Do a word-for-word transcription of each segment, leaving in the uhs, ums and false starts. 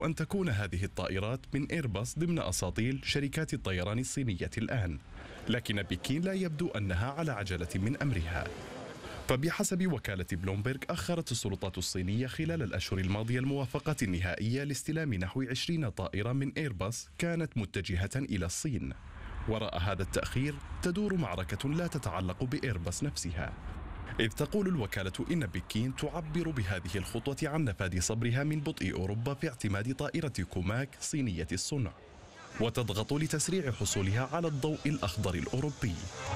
أن تكون هذه الطائرات من إيرباص ضمن أساطيل شركات الطيران الصينية الآن، لكن بكين لا يبدو أنها على عجلة من أمرها. فبحسب وكالة بلومبرغ أخرت السلطات الصينية خلال الأشهر الماضية الموافقة النهائية لاستلام نحو عشرين طائرة من إيرباص كانت متجهة إلى الصين. وراء هذا التأخير تدور معركة لا تتعلق بإيرباص نفسها، إذ تقول الوكالة إن بكين تعبر بهذه الخطوة عن نفاذ صبرها من بطء أوروبا في اعتماد طائرة كوماك صينية الصنع، وتضغط لتسريع حصولها على الضوء الأخضر الأوروبي.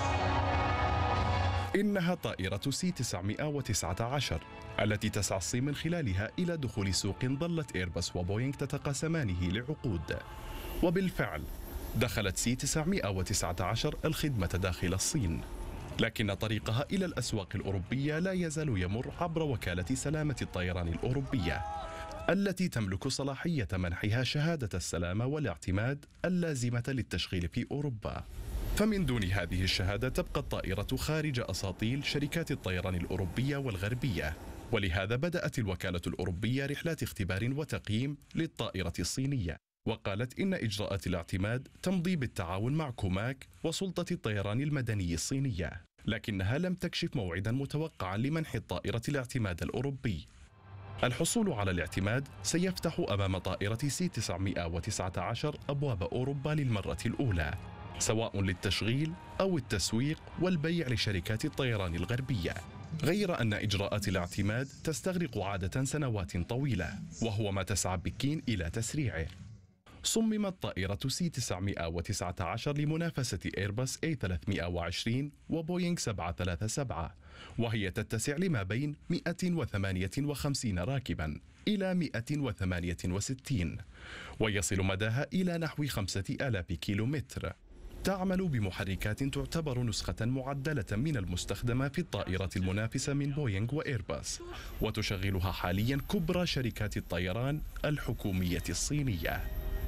إنها طائرة سي تسعمئة وتسعة عشر التي تسعى الصين من خلالها إلى دخول سوق ظلت إيرباص وبوينغ تتقاسمانه لعقود. وبالفعل دخلت سي تسعمئة وتسعة عشر الخدمة داخل الصين، لكن طريقها إلى الأسواق الأوروبية لا يزال يمر عبر وكالة سلامة الطيران الأوروبية التي تملك صلاحية منحها شهادة السلامة والاعتماد اللازمة للتشغيل في أوروبا. فمن دون هذه الشهادة تبقى الطائرة خارج أساطيل شركات الطيران الأوروبية والغربية، ولهذا بدأت الوكالة الأوروبية رحلات اختبار وتقييم للطائرة الصينية، وقالت إن إجراءات الاعتماد تمضي بالتعاون مع كوماك وسلطة الطيران المدني الصينية، لكنها لم تكشف موعدا متوقعا لمنح الطائرة الاعتماد الأوروبي. الحصول على الاعتماد سيفتح أمام طائرة سي تسعمئة وتسعة عشر أبواب أوروبا للمرة الأولى، سواء للتشغيل أو التسويق والبيع لشركات الطيران الغربية، غير أن إجراءات الاعتماد تستغرق عادة سنوات طويلة، وهو ما تسعى بكين إلى تسريعه. صممت طائرة سي تسعمئة وتسعة عشر لمنافسة إيرباص إيه ثلاثمئة وعشرين وبوينغ سبعمئة وثلاثة وسبعين، وهي تتسع لما بين مئة وثمانية وخمسين راكبا إلى مئة وثمانية وستين، ويصل مداها إلى نحو خمسة آلاف كيلومتر. تعمل بمحركات تعتبر نسخة معدلة من المستخدمة في الطائرة المنافسة من بوينغ وإيرباص، وتشغلها حاليا كبرى شركات الطيران الحكومية الصينية.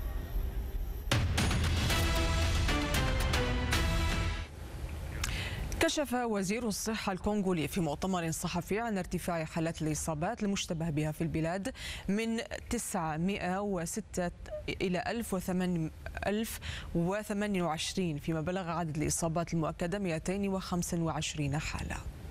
كشف وزير الصحة الكونغولي في مؤتمر صحفي عن ارتفاع حالات الإصابات المشتبه بها في البلاد من تسعمئة وستة إلى ألف وثمانية وعشرين، فيما بلغ عدد الإصابات المؤكدة مئتين وخمسة وعشرين حالة.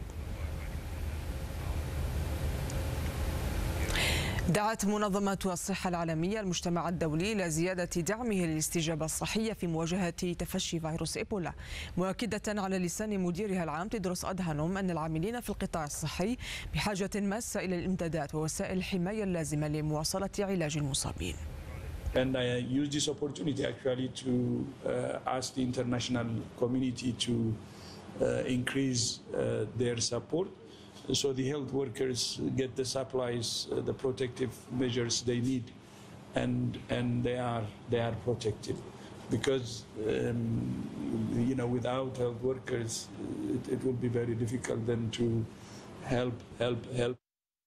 دعت منظمة الصحة العالمية المجتمع الدولي إلى زيادة دعمه للاستجابة الصحية في مواجهة تفشي فيروس إيبولا، مؤكدة على لسان مديرها العام تيدروس أدهانوم أن العاملين في القطاع الصحي بحاجة ماسة إلى الإمدادات ووسائل الحماية اللازمة لمواصلة علاج المصابين. And I use this opportunity actually to uh, ask the international community to uh, increase uh, their support, so the health workers get the supplies, uh, the protective measures they need, and and they are they are protected, because um, you know, without health workers it, it will be very difficult then to help help help.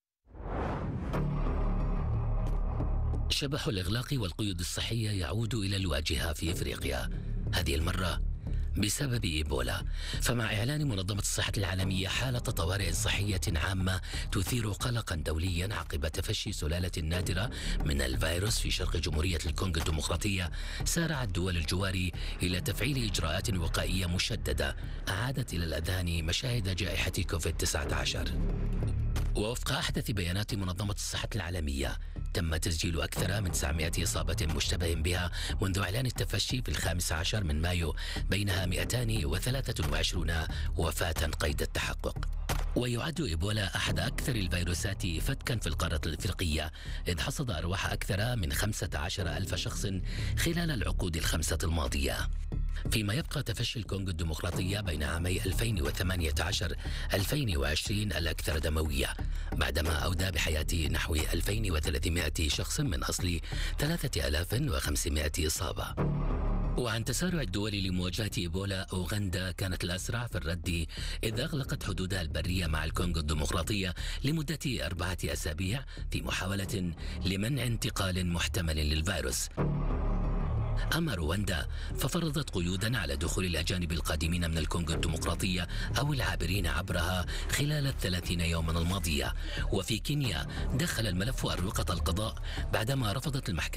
شبح الإغلاق والقيود الصحية يعود إلى الواجهة في إفريقيا، هذه المرة بسبب إيبولا. فمع إعلان منظمة الصحة العالمية حالة طوارئ صحية عامة تثير قلقا دوليا عقب تفشي سلالة نادرة من الفيروس في شرق جمهورية الكونغو الديمقراطية، سارعت دول الجوار إلى تفعيل إجراءات وقائية مشددة أعادت إلى الأذهان مشاهد جائحة كوفيد تسعة عشر. ووفق أحدث بيانات منظمة الصحة العالمية، تم تسجيل أكثر من تسعمئة إصابة مشتبه بها منذ إعلان التفشي في الخامس عشر من مايو، بينها مئتان وثلاثة وعشرين وفاة قيد التحقق. ويعد إيبولا أحد أكثر الفيروسات فتكا في القارة الإفريقية، إذ حصد أرواح أكثر من خمسة عشر ألف شخص خلال العقود الخمسة الماضية. فيما يبقى تفشي الكونغو الديمقراطية بين عامي ألفين وثمانية عشر ألفين وعشرين الأكثر دموية، بعدما أودى بحياة نحو ألفين وثلاثمئة شخص من أصل ثلاثة آلاف وخمسمئة إصابة. وعن تسارع الدول لمواجهة إيبولا، أوغندا كانت الأسرع في الرد، إذ أغلقت حدودها البرية مع الكونغو الديمقراطية لمدة أربعة أسابيع في محاولة لمنع انتقال محتمل للفيروس. أما رواندا ففرضت قيودا على دخول الأجانب القادمين من الكونغو الديمقراطية أو العابرين عبرها خلال الثلاثين يوما الماضية. وفي كينيا دخل الملف أروقة القضاء بعدما رفضت المحكمة